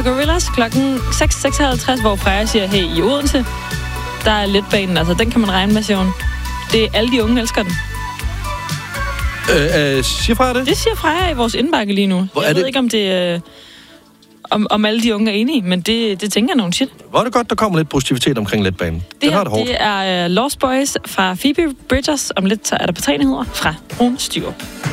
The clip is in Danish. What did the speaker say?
fra Gorillaz klokken 6.56, hvor Freja siger, hey, i Odense, der er letbanen, altså den kan man regne med, siger hun. Det er alle de unge elsker den. Siger Freja det? Det siger Freja i vores indbakke lige nu. Jeg ved ikke, om det om alle de unge er enige, men det tænker jeg nogen shit. Hvor er det godt, der kommer lidt positivitet omkring letbanen. Det er Lost Boys fra Phoebe Bridgers. Om lidt så er der på 3 nyheder fra Rune Styrup.